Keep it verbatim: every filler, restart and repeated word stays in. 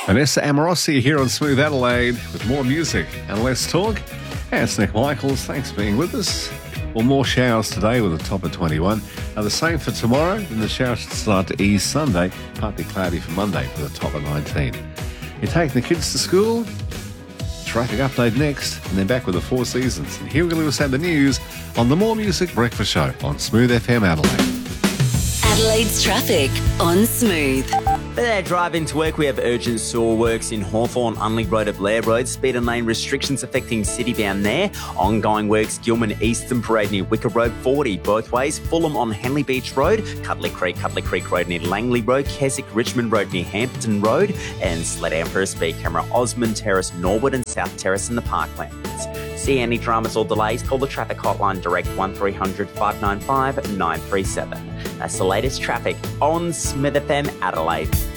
Vanessa Amorosi here on Smooth Adelaide with more music and less talk. Hey, it's Nick Michaels. Thanks for being with us. Well, more showers today with a top of twenty-one. Now, the same for tomorrow, and the showers should start to ease Sunday. Partly cloudy for Monday with a top of nineteen. You're taking the kids to school. Traffic update next, and then back with the Four Seasons. And here we're going to have the news on the More Music Breakfast Show on Smooth F M Adelaide. Adelaide's traffic on Smooth. For their drive into work, we have urgent sewer works in Hawthorn, Unley Road at Blair Road, speed and lane restrictions affecting Citybound there. Ongoing works, Gilman Eastern Parade near Wicker Road, forty both ways. Fulham on Henley Beach Road, Cutley Creek, Cutley Creek Road near Langley Road, Keswick Richmond Road near Hampton Road, and Sleddown for a speed camera, Osmond Terrace, Norwood and South Terrace in the Parklands. See any dramas or delays, call the traffic hotline direct one three hundred five nine five nine three seven. That's the latest traffic on Smith F M Adelaide.